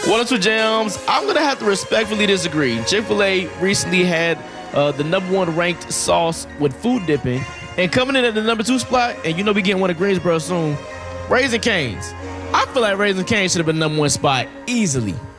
Well, two jams. I'm gonna have to respectfully disagree. Chick-fil-A recently had the #1 ranked sauce with food dipping, and coming in at the #2 spot, and you know we getting one of Greensboro soon. Raising Cane's. I feel like Raising Cane's should have been #1 spot easily.